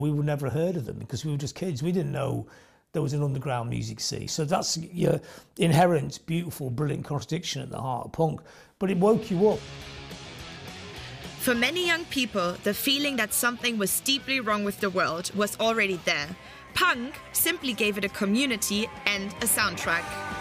We would never have heard of them because we were just kids. We didn't know there was an underground music scene. So that's your inherent, beautiful, brilliant contradiction at the heart of punk. But it woke you up. For many young people, the feeling that something was deeply wrong with the world was already there. Punk simply gave it a community and a soundtrack.